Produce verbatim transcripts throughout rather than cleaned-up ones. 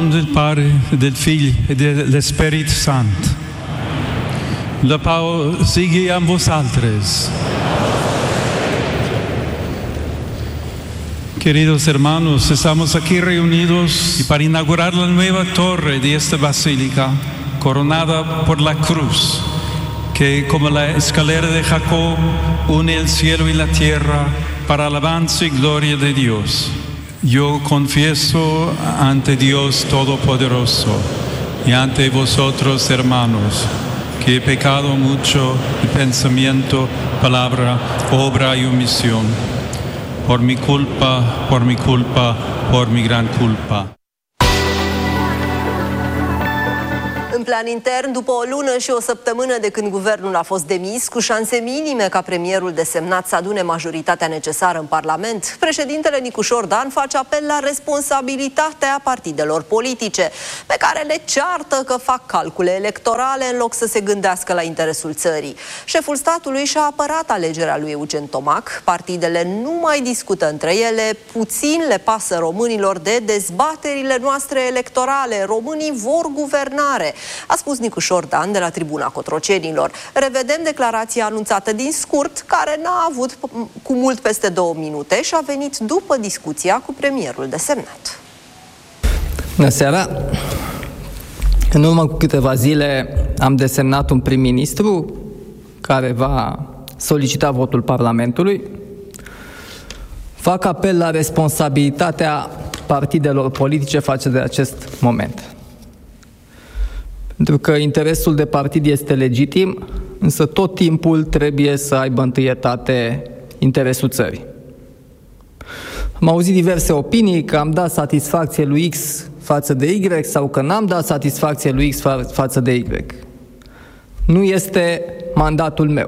nom del Padre, del Figlio e del Spirito Santo. La pau sigui amb vosaltres. Queridos hermanos, estamos aquí reunidos para inaugurar la nueva torre de esta basílica, coronada por la cruz, que como la escalera de Jacob une el cielo y la tierra para alabanza y gloria de Dios. Yo confieso ante Dios Todopoderoso y ante vosotros, hermanos, que he pecado mucho en pensamiento, palabra, obra y omisión. Por mi culpa, por mi culpa, por mi gran culpa. În plan intern, după o lună și o săptămână de când guvernul a fost demis, cu șanse minime ca premierul desemnat să adune majoritatea necesară în Parlament, președintele Nicușor Dan face apel la responsabilitatea partidelor politice, pe care le ceartă că fac calcule electorale în loc să se gândească la interesul țării. Șeful statului și-a apărat alegerea lui Eugen Tomac. Partidele nu mai discută între ele, puțin le pasă românilor de dezbaterile noastre electorale. Românii vor guvernare, a spus Nicușor Dan de la tribuna Cotrocenilor. Revedem declarația anunțată din scurt, care n-a avut cu mult peste două minute și a venit după discuția cu premierul desemnat. Bună seara! În urmă cu câteva zile am desemnat un prim-ministru care va solicita votul Parlamentului. Fac apel la responsabilitatea partidelor politice față de acest moment. Pentru că interesul de partid este legitim, însă tot timpul trebuie să aibă întâietate interesul țării. Am auzit diverse opinii că am dat satisfacție lui X față de Y sau că n-am dat satisfacție lui X fa- față de Y. Nu este mandatul meu.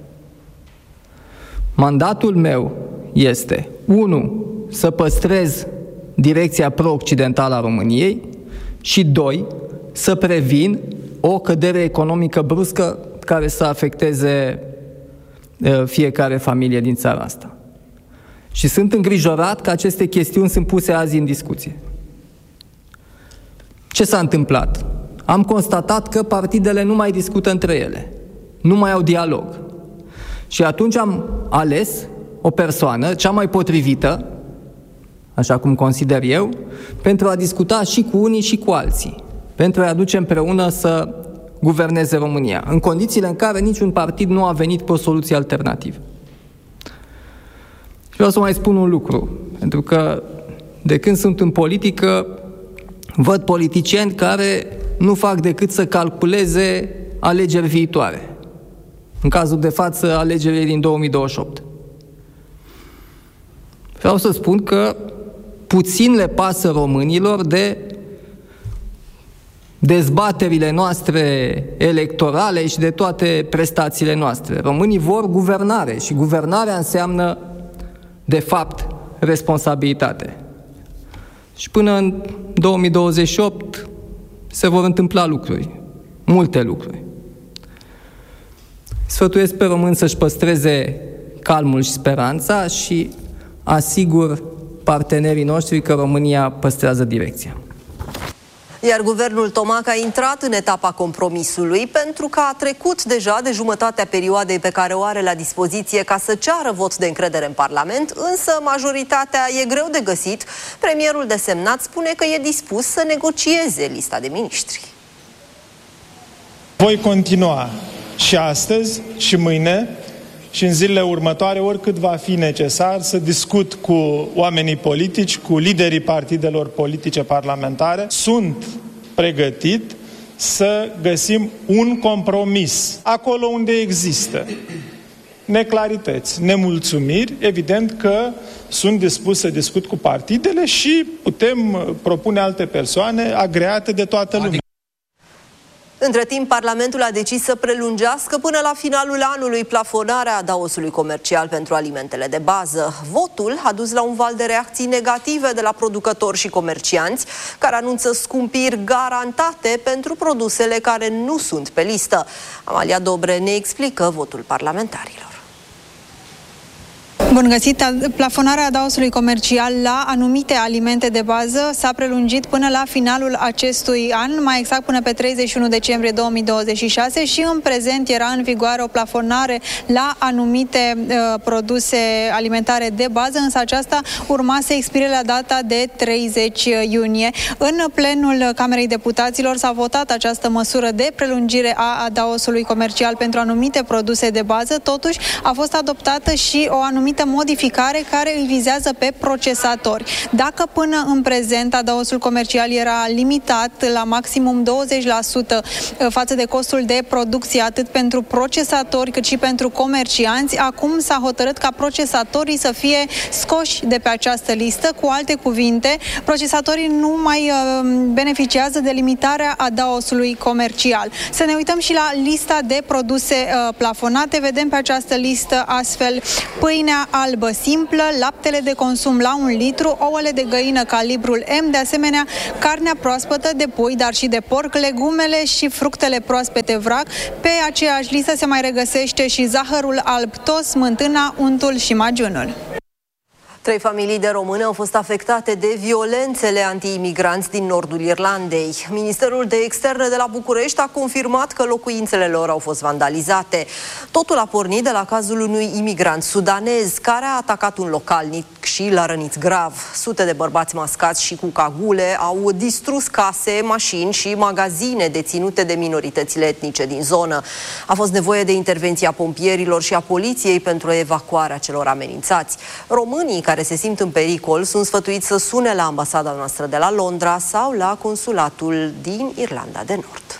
Mandatul meu este, unu, să păstrez direcția pro-occidentală a României și, doi, să previn o cădere economică bruscă care să afecteze fiecare familie din țara asta. Și sunt îngrijorat că aceste chestiuni sunt puse azi în discuție. Ce s-a întâmplat? Am constatat că partidele nu mai discută între ele, nu mai au dialog. Și atunci am ales o persoană, cea mai potrivită, așa cum consider eu, pentru a discuta și cu unii și cu alții, pentru a-i aduce împreună să guverneze România, în condițiile în care niciun partid nu a venit pe o soluție alternativă. Și vreau să mai spun un lucru, pentru că de când sunt în politică, văd politicieni care nu fac decât să calculeze alegeri viitoare. În cazul de față, alegerile din două mii douăzeci și opt. Vreau să spun că puțin le pasă românilor de dezbaterile noastre electorale și de toate prestațiile noastre. Românii vor guvernare și guvernarea înseamnă, de fapt, responsabilitate. Și până în două mii douăzeci și opt se vor întâmpla lucruri, multe lucruri. Sfătuiesc pe români să-și păstreze calmul și speranța și asigur partenerii noștri că România păstrează direcția. Iar guvernul Tomac a intrat în etapa compromisului pentru că a trecut deja de jumătatea perioadei pe care o are la dispoziție ca să ceară vot de încredere în Parlament, însă majoritatea e greu de găsit. Premierul desemnat spune că e dispus să negocieze lista de miniștri. Voi continua și astăzi și mâine și în zilele următoare, oricât va fi necesar, să discut cu oamenii politici, cu liderii partidelor politice parlamentare. Sunt pregătit să găsim un compromis acolo unde există neclarități, nemulțumiri. Evident că sunt dispus să discut cu partidele și putem propune alte persoane agreate de toată lumea. Între timp, Parlamentul a decis să prelungească până la finalul anului plafonarea adaosului comercial pentru alimentele de bază. Votul a dus la un val de reacții negative de la producători și comercianți, care anunță scumpiri garantate pentru produsele care nu sunt pe listă. Amalia Dobre ne explică votul parlamentarilor. Bun găsit! Plafonarea adaosului comercial la anumite alimente de bază s-a prelungit până la finalul acestui an, mai exact până pe treizeci și unu decembrie două mii douăzeci și șase, și în prezent era în vigoare o plafonare la anumite uh, produse alimentare de bază, însă aceasta urma să expire la data de treizeci iunie. În plenul Camerei Deputaților s-a votat această măsură de prelungire a adaosului comercial pentru anumite produse de bază, totuși a fost adoptată și o anumită modificare care îi vizează pe procesatori. Dacă până în prezent adaosul comercial era limitat la maximum douăzeci la sută față de costul de producție atât pentru procesatori cât și pentru comercianți, acum s-a hotărât ca procesatorii să fie scoși de pe această listă. Cu alte cuvinte, procesatorii nu mai uh, beneficiază de limitarea adaosului comercial. Să ne uităm și la lista de produse uh, plafonate. Vedem pe această listă astfel pâinea albă simplă, laptele de consum la un litru, ouăle de găină calibrul M, de asemenea carnea proaspătă de pui, dar și de porc, legumele și fructele proaspete vrac. Pe aceeași listă se mai regăsește și zahărul alb tos, smântâna, untul și magiunul. Trei familii de români au fost afectate de violențele anti-imigranți din nordul Irlandei. Ministerul de Externe de la București a confirmat că locuințele lor au fost vandalizate. Totul a pornit de la cazul unui imigrant sudanez care a atacat un localnic și l-a rănit grav. Sute de bărbați mascați și cu cagule au distrus case, mașini și magazine deținute de minoritățile etnice din zonă. A fost nevoie de intervenția pompierilor și a poliției pentru evacuarea celor amenințați. Românii care se simt în pericol sunt sfătuiți să sune la ambasada noastră de la Londra sau la consulatul din Irlanda de Nord.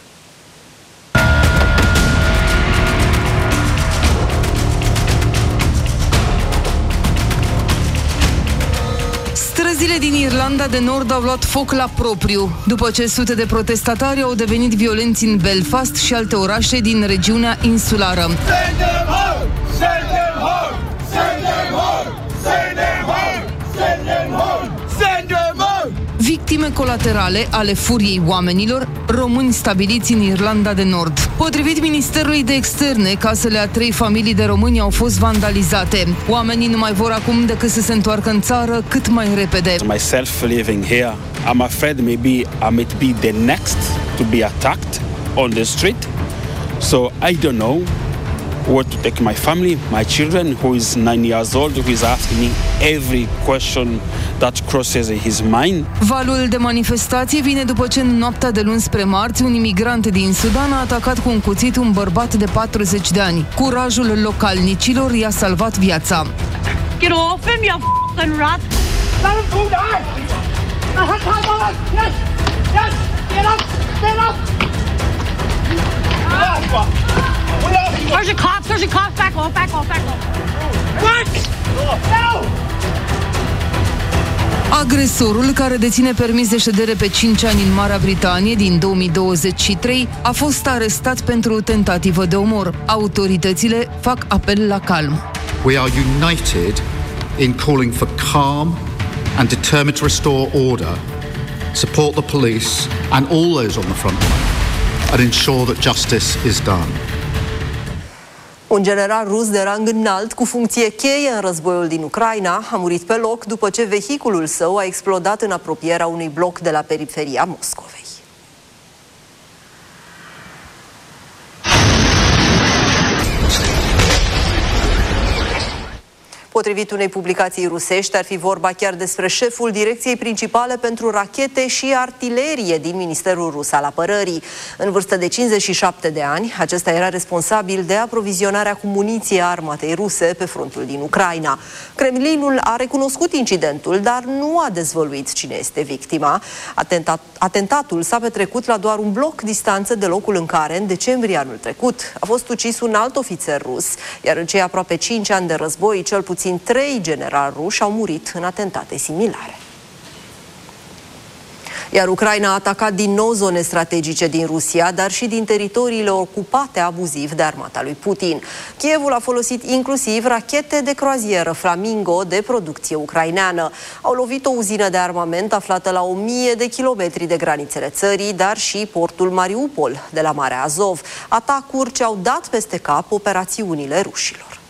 Străzile din Irlanda de Nord au luat foc la propriu, după ce sute de protestatari au devenit violenți în Belfast și alte orașe din regiunea insulară. Send them home! Send them home! Send them home! Send them home! Send them home! Send them home! Victime colaterale ale furiei oamenilor, români stabiliți în Irlanda de Nord. Potrivit Ministerului de Externe, casele a trei familii de români au fost vandalizate. Oamenii nu mai vor acum decât să se întoarcă în țară cât mai repede. Myself living here, I'm afraid maybe I might be the next to be attacked on the street. So I don't know where to take my family, my children, who is nine years old, who is asking me every question that crosses his mind. Valul de manifestație vine după ce în noaptea de luni spre marți, un imigrant din Sudan a atacat cu un cuțit un bărbat de patruzeci de ani. Curajul localnicilor i-a salvat viața. Get off him, you f***ing rat! Let him go down! Yes! Yes! Get up! Get up! There's your cops! There's your cops! Back off! Back off! Back off! What? No! Agresorul, care deține permis de ședere pe cinci ani în Marea Britanie din două mii douăzeci și trei, a fost arestat pentru tentativă de omor. Autoritățile fac apel la calm. We are united in calling for calm and determined to restore order, support the police and all those on the front line and ensure that justice is done. Un general rus de rang înalt cu funcție cheie în războiul din Ucraina a murit pe loc după ce vehiculul său a explodat în apropierea unui bloc de la periferia Moscovei. Potrivit unei publicații rusești, ar fi vorba chiar despre șeful Direcției Principale pentru Rachete și Artilerie din Ministerul Rus al Apărării. În vârstă de cincizeci și șapte de ani, acesta era responsabil de aprovizionarea cu muniție a armatei ruse pe frontul din Ucraina. Kremlinul a recunoscut incidentul, dar nu a dezvăluit cine este victima. Atentat, atentatul s-a petrecut la doar un bloc distanță de locul în care, în decembrie anul trecut, a fost ucis un alt ofițer rus, iar în cei aproape cinci ani de război, cel puțin trei generali ruși au murit în atentate similare. Iar Ucraina a atacat din nou zone strategice din Rusia, dar și din teritoriile ocupate abuziv de armata lui Putin. Kievul a folosit inclusiv rachete de croazieră Flamingo de producție ucraineană. Au lovit o uzină de armament aflată la o mie de kilometri de granițele țării, dar și portul Mariupol de la Marea Azov. Atacuri ce au dat peste cap operațiunile rușilor.